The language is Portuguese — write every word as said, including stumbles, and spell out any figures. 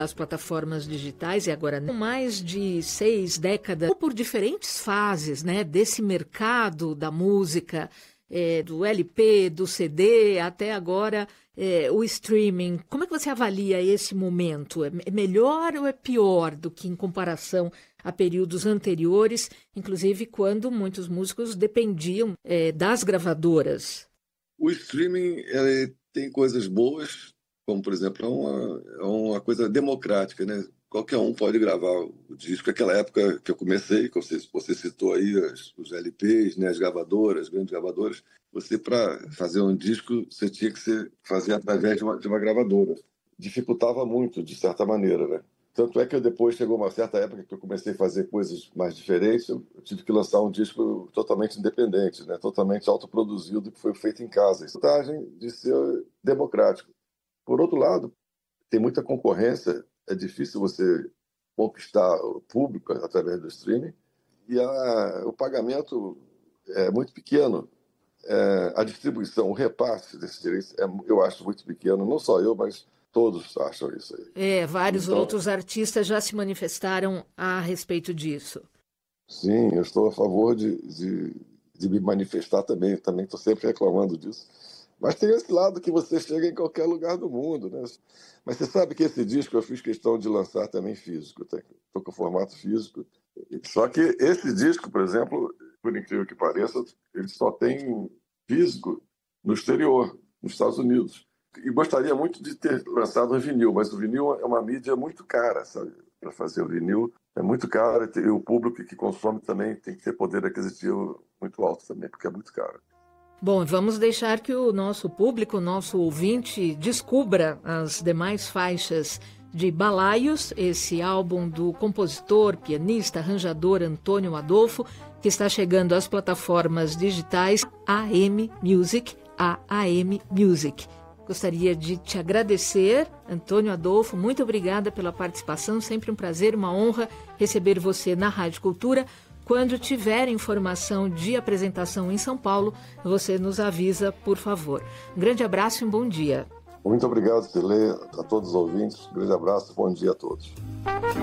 as plataformas digitais e agora mais de seis décadas por diferentes fases, né, desse mercado da música, é, do L P, do C D, até agora é, o streaming. Como é que você avalia esse momento? É melhor ou é pior do que em comparação a períodos anteriores, inclusive quando muitos músicos dependiam é, das gravadoras? O streaming ele tem coisas boas, como, por exemplo, é uma, é uma coisa democrática, né? Qualquer um pode gravar o disco. Aquela época que eu comecei, que você, você citou aí as, os L Ps, né? As gravadoras, as grandes gravadoras, você, para fazer um disco, você tinha que ser, fazer através de uma, de uma gravadora. Dificultava muito, de certa maneira, né? Tanto é que depois chegou uma certa época que eu comecei a fazer coisas mais diferentes, eu tive que lançar um disco totalmente independente, né? Totalmente autoproduzido, que foi feito em casa. A vantagem de ser democrático. Por outro lado, tem muita concorrência, é difícil você conquistar o público através do streaming e a, o pagamento é muito pequeno. É, a distribuição, o repasse desses direitos, é, eu acho muito pequeno, não só eu, mas todos acham isso aí. É, vários então, outros artistas já se manifestaram a respeito disso. Sim, eu estou a favor de, de, de me manifestar também, também estou sempre reclamando disso. Mas tem esse lado que você chega em qualquer lugar do mundo, né? Mas você sabe que esse disco eu fiz questão de lançar também físico, estou com formato físico. Só que esse disco, por exemplo, por incrível que pareça, ele só tem físico no exterior, nos Estados Unidos. E gostaria muito de ter lançado um vinil, mas o vinil é uma mídia muito cara, sabe? Para fazer o vinil é muito caro e o público que consome também tem que ter poder aquisitivo muito alto também, porque é muito caro. Bom, vamos deixar que o nosso público, o nosso ouvinte, descubra as demais faixas de Balaios, esse álbum do compositor, pianista, arranjador Antônio Adolfo, que está chegando às plataformas digitais A M Music, a AM Music. Gostaria de te agradecer, Antônio Adolfo, muito obrigada pela participação, sempre um prazer, uma honra receber você na Rádio Cultura. Quando tiver informação de apresentação em São Paulo, você nos avisa, por favor. Um grande abraço e um bom dia. Muito obrigado, Tele, a todos os ouvintes. Um grande abraço e bom dia a todos.